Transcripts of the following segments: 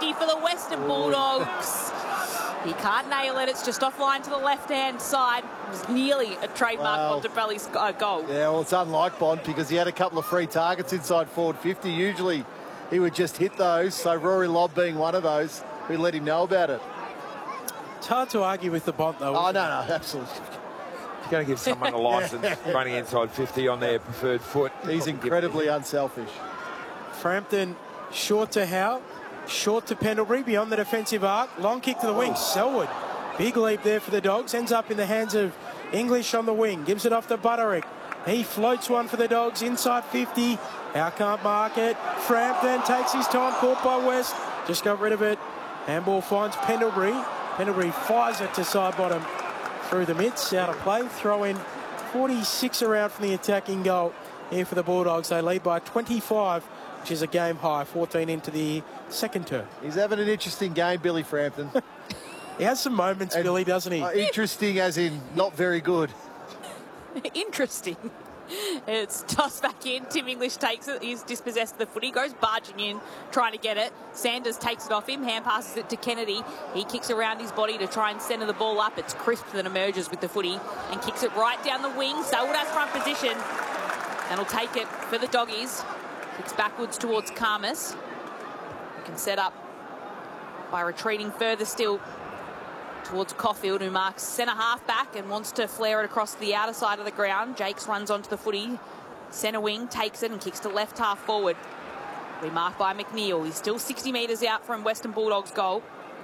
50 for the Western Bulldogs. He can't nail it. It's just offline to the left-hand side. It was nearly a trademark Bontempelli's goal. Yeah, well, it's unlike Bont because he had a couple of free targets inside forward 50. Usually he would just hit those. So Rory Lobb being one of those, we let him know about it. It's hard to argue with the Bont, though. Oh, no, absolutely. You're going to give someone a licence running inside 50 on their preferred foot. He's incredibly unselfish. Frampton short to Howe, short to Pendlebury beyond the defensive arc. Long kick to the wing. Selwood. Big leap there for the Dogs. Ends up in the hands of English on the wing. Gives it off to Butterick. He floats one for the Dogs inside 50. Howe can't mark it. Frampton takes his time. Caught by West. Just got rid of it. Handball finds Pendlebury. Pendlebury fires it to side bottom through the midst. Out of play. Throw in 46 around from the attacking goal here for the Bulldogs. They lead by 25, which is a game high. 14 into the second term. He's having an interesting game, Billy Frampton. He has some moments, Billy, doesn't he? Interesting as in not very good. Interesting. It's tossed back in. Tim English takes it. He's dispossessed the footy. Goes barging in, trying to get it. Sanders takes it off him. Hand passes it to Kennedy. He kicks around his body to try and centre the ball up. It's Crisp that emerges with the footy and kicks it right down the wing. Selwood has front position and will take it for the Doggies. Kicks backwards towards Karmas. He can set up by retreating further still towards Caulfield, who marks centre half back and wants to flare it across the outer side of the ground. Jakes runs onto the footy. Centre wing takes it and kicks to left half forward. We marked by McNeil. He's still 60 metres out from Western Bulldogs goal.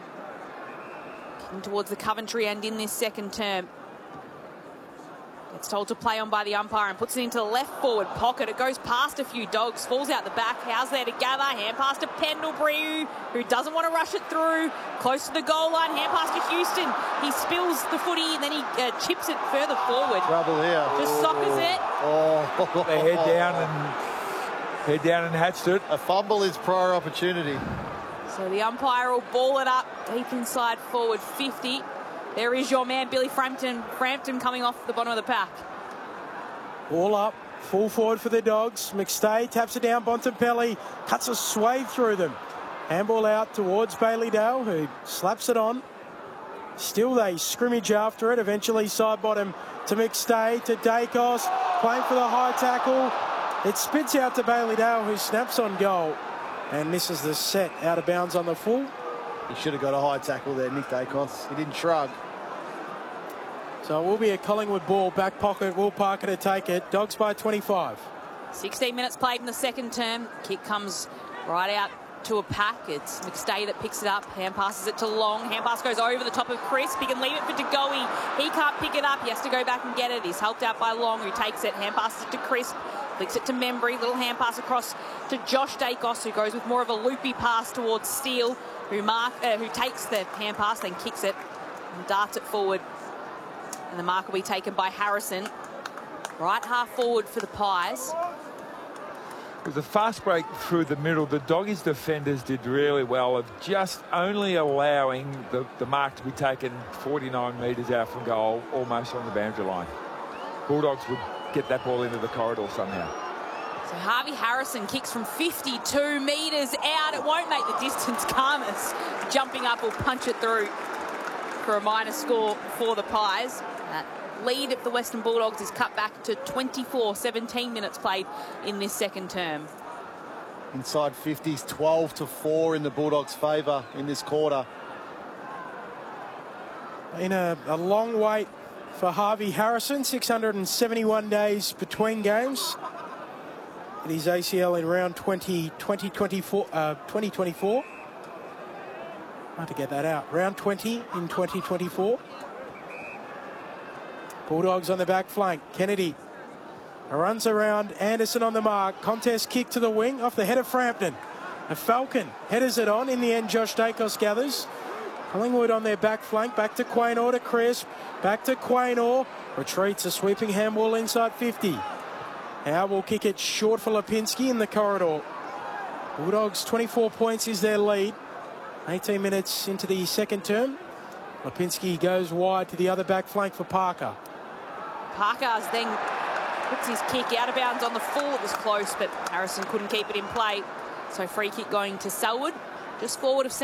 Kicking towards the Coventry end in this second term. Gets told to play on by the umpire and puts it into the left forward pocket. It goes past a few Dogs, falls out the back. Howe's there to gather. Hand pass to Pendlebury, who doesn't want to rush it through. Close to the goal line. Hand pass to Houston. He spills the footy and then he chips it further forward. Trouble here. Just soccers it. Oh. They head down and hatched it. A fumble is prior opportunity. So the umpire will ball it up deep inside forward 50. There is your man, Billy Frampton. Frampton coming off the bottom of the pack. All up, full forward for the Dogs. McStay taps it down. Bontempelli cuts a swathe through them. Handball out towards Bailey Dale, who slaps it on. Still they scrimmage after it. Eventually side bottom to McStay, to Dacos. Playing for the high tackle. It spits out to Bailey Dale, who snaps on goal and misses the set out of bounds on the full. He should have got a high tackle there, Nick Dacos. He didn't shrug. So it will be a Collingwood ball. Back pocket, Will Parker to take it. Dogs by 25. 16 minutes played in the second term. Kick comes right out to a pack. It's McStay that picks it up. Hand passes it to Long. Hand pass goes over the top of Crisp. He can leave it for De Goey. He can't pick it up. He has to go back and get it. He's helped out by Long, who takes it. Hand passes it to Crisp. Flicks it to Membry. Little hand pass across to Josh Dacos, who goes with more of a loopy pass towards Steele, who takes the hand pass, then kicks it and darts it forward. And the mark will be taken by Harrison. Right half forward for the Pies. It was a fast break through the middle. The Doggies defenders did really well of just only allowing the mark to be taken 49 metres out from goal, almost on the boundary line. Bulldogs would get that ball into the corridor somehow. So Harvey Harrison kicks from 52 metres out. It won't make the distance. Karmas jumping up will punch it through for a minor score for the Pies. That lead of the Western Bulldogs is cut back to 24, 17 minutes played in this second term. Inside 50s, 12-4 in the Bulldogs' favour in this quarter. In a long wait for Harvey Harrison, 671 days between games. At his ACL in round 2024. Hard to get that out. Round 20 in 2024. Bulldogs on the back flank. Kennedy runs around. Anderson on the mark. Contest kick to the wing off the head of Frampton. A Falcon headers it on. In the end, Josh Dacos gathers. Collingwood on their back flank. Back to Quaynor to Crisp. Back to Quaynor. Retreats a sweeping handball inside 50. Howe will kick it short for Lipinski in the corridor. Bulldogs 24 points is their lead. 18 minutes into the second term. Lipinski goes wide to the other back flank for Parker. Parker's then puts his kick out of bounds on the full. It was close, but Harrison couldn't keep it in play. So free kick going to Selwood, just forward of centre.